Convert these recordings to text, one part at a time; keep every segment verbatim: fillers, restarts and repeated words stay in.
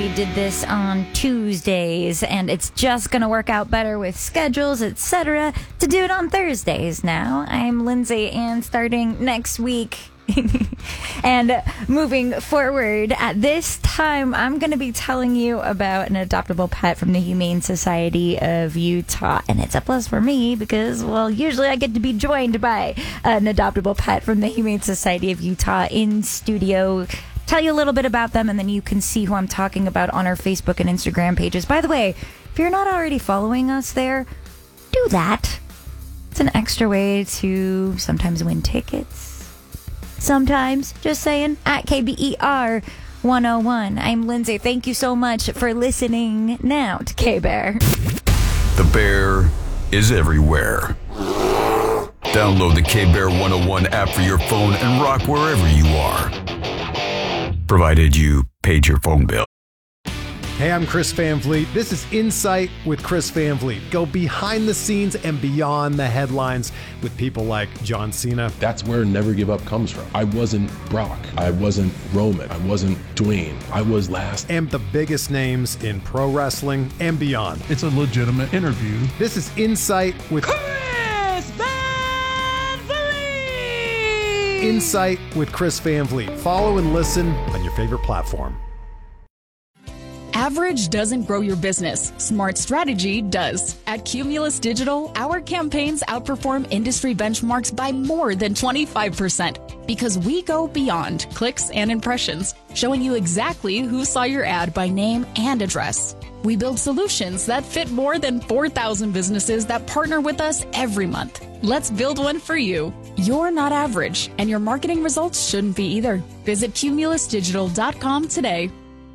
we did this on Tuesdays, and it's just going to work out better with schedules, et cetera, to do it on Thursdays now. I'm Lindsay, and starting next week and moving forward, at this time, I'm going to be telling you about an adoptable pet from the Humane Society of Utah. And it's a plus for me because, well, usually I get to be joined by an adoptable pet from the Humane Society of Utah in studio. Tell you a little bit about them, and then you can see who I'm talking about on our Facebook and Instagram pages. By the way, if you're not already following us there, do that. It's an extra way to sometimes win tickets. Sometimes, just saying, at K B E R one oh one. I'm Lindsay. Thank you so much for listening now to K-Bear. The Bear is everywhere. Download the K-Bear one oh one app for your phone and rock wherever you are. Provided you paid your phone bill. Hey, I'm Chris Van Vliet. This is Insight with Chris Van Vliet. Go behind the scenes and beyond the headlines with people like John Cena. That's where Never Give Up comes from. I wasn't Brock. I wasn't Roman. I wasn't Dwayne. I was last. And the biggest names in pro wrestling and beyond. It's a legitimate interview. This is Insight with Chris Van Vliet. Insight with Chris Van Vliet. Follow and listen on your favorite platform. Average doesn't grow your business. Smart strategy does. At Cumulus Digital, our campaigns outperform industry benchmarks by more than twenty-five percent because we go beyond clicks and impressions, showing you exactly who saw your ad by name and address. We build solutions that fit more than four thousand businesses that partner with us every month. Let's build one for you. You're not average, and your marketing results shouldn't be either. Visit cumulus digital dot com today.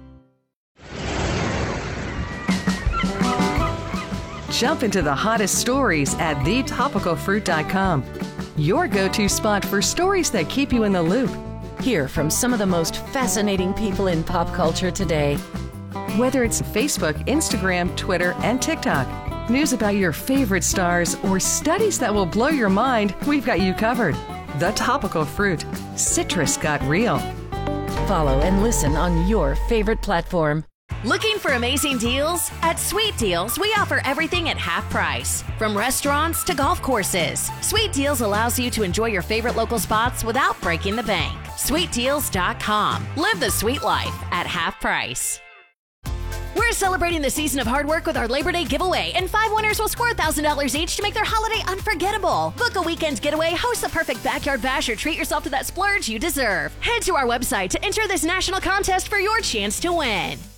Jump into the hottest stories at the topical fruit dot com. Your go-to spot for stories that keep you in the loop. Hear from some of the most fascinating people in pop culture today. Whether it's Facebook, Instagram, Twitter, and TikTok, news about your favorite stars, or studies that will blow your mind, we've got you covered. The Topical Fruit. Citrus got real. Follow and listen on your favorite platform. Looking for amazing deals? At Sweet Deals, we offer everything at half price. From restaurants to golf courses, Sweet Deals allows you to enjoy your favorite local spots without breaking the bank. sweet deals dot com. Live the sweet life at half price. We're celebrating the season of hard work with our Labor Day giveaway, and five winners will score one thousand dollars each to make their holiday unforgettable. Book a weekend getaway, host the perfect backyard bash, or treat yourself to that splurge you deserve. Head to our website to enter this national contest for your chance to win.